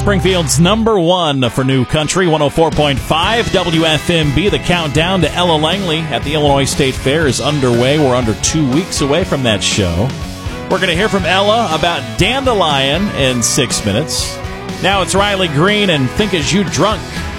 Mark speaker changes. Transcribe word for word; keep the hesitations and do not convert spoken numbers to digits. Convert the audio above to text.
Speaker 1: Springfield's number one for new country, one oh four point five W F M B. The countdown to Ella Langley at the Illinois State Fair is underway. We're under two weeks away from that show. We're going to hear from Ella about Dandelion in six minutes. Now it's Riley Green and Think As You Drunk.